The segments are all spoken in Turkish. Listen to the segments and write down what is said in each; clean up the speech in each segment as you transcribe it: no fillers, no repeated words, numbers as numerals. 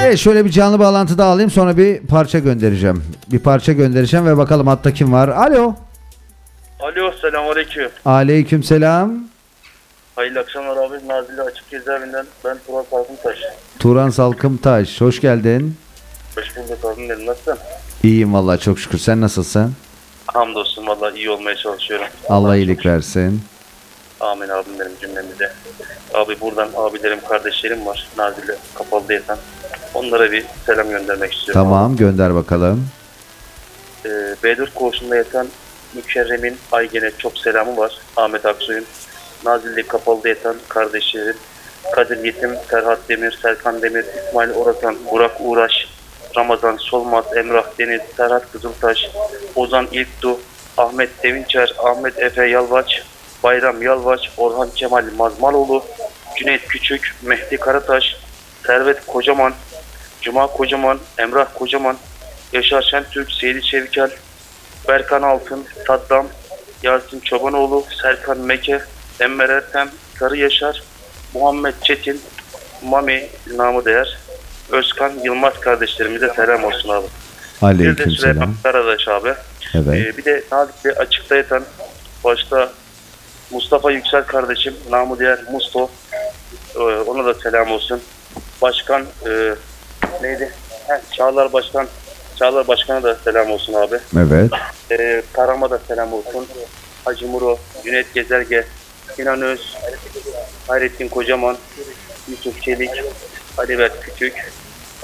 Evet, şöyle bir canlı bağlantı daha alayım, sonra bir parça göndereceğim. Bir parça göndereceğim ve bakalım hatta kim var? Alo. Alo, selamünaleyküm. Aleykümselam. Hayırlı akşamlar abi. Nazilli Açık Cezaevinden ben Turan Salkımtaş. Turan Salkımtaş, hoş geldin. Hoş bulduk abim benim. Nasılsın? İyiyim vallahi, çok şükür. Sen nasılsın? Hamdolsun vallahi iyi olmaya çalışıyorum. Allah iyilik versin. Amin abim benim cümlemize. Abi buradan abilerim, kardeşlerim var. Nazilli kapalı yatan. Onlara bir selam göndermek istiyorum. Tamam, gönder bakalım. B4 koğuşunda yatan Mükerrem'in Aygen'e çok selamı var. Ahmet Aksoy'un. Nazilli kapalı yatan kardeşlerim. Kadir Yetim, Serhat Demir, Serkan Demir, İsmail Orasan, Burak Uğraş, Ramazan Solmaz, Emrah Deniz, Serhat Kızıltaş, Ozan İlktu, Ahmet Sevinçer, Ahmet Efe Yalvaç, Bayram Yalvaç, Orhan Kemal Mazmaloğlu, Cüneyt Küçük, Mehdi Karataş, Servet Kocaman, Cuma Kocaman, Emrah Kocaman, Yaşar Şentürk, Seydi Çevikel, Berkan Altın, Saddam, Yasin Çobanoğlu, Serkan Meke, Enver Ertem, Sarı Yaşar, Muhammed Çetin, Mami namı değer, Özkan Yılmaz kardeşlerimize selam olsun abi. Bir de Süleyman Aleykümselam. Karadaş abi. Evet. Bir de Nazilli Açık'ta yatan başta Mustafa Yüksel kardeşim, namı diğer Musto. Ona da selam olsun. Başkan neydi? Çağlar Başkan. Çağlar Başkan'a da selam olsun abi. Evet. Karam'a da selam olsun. Hacı Muro, Cüneyt Gezerge, Sinan Öz, Hayrettin Kocaman, Yusuf Çelik, Ali Berk Küçük.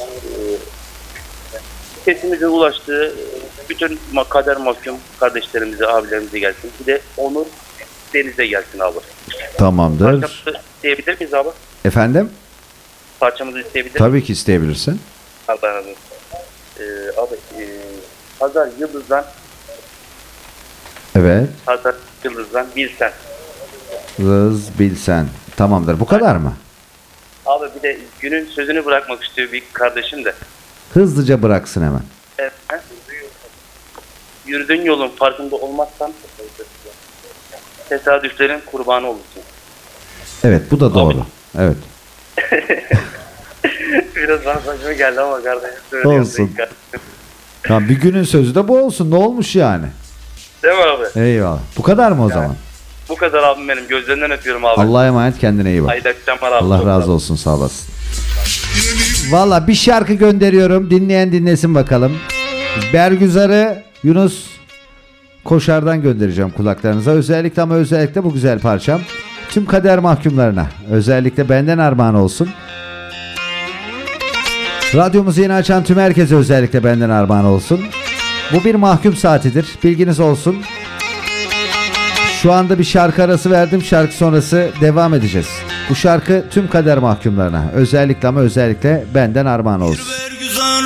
Sesimizin ulaştığı bütün kader mahkum kardeşlerimize, abilerimize gelsin. Bir de Onur Deniz'e gelsin abi. Tamamdır. Parçamızı isteyebilir miyiz abi? Efendim? Parçamızı isteyebilir miyiz? Tabii ki isteyebilirsin. Abi, Hazar Yıldız'dan Evet. Bilsen. Rız Bilsen. Tamamdır. Bu kadar mı? Abi bir de günün sözünü bırakmak istiyor bir kardeşim de. Hızlıca bıraksın hemen. Evet. Yürüdüğün yolun farkında olmazsan tesadüflerin kurbanı olursun. Evet, bu da doğru. Evet. Biraz daha saçma geldi ama kardeşim. Olsun. Tamam, bir günün sözü de bu olsun. Ne olmuş yani? Değil mi abi? Eyvallah. Bu kadar mı o zaman? Bu kadar abim benim. Gözlerinden öpüyorum abi. Allah'a emanet, kendine iyi bak. Haydi akşamlar abi. Allah razı olsun, sağ olasın. Valla bir şarkı gönderiyorum. Dinleyen dinlesin bakalım. Bergüzar'ı Yunus Koşar'dan göndereceğim kulaklarınıza. Özellikle ama özellikle bu güzel parçam tüm kader mahkumlarına, özellikle benden armağan olsun. Radyomuzu yeni açan tüm herkese özellikle benden armağan olsun. Bu bir mahkum saatidir. Bilginiz olsun. Şu anda bir şarkı arası verdim. Şarkı sonrası devam edeceğiz. Bu şarkı tüm kader mahkumlarına, özellikle ama özellikle benden armağan olsun.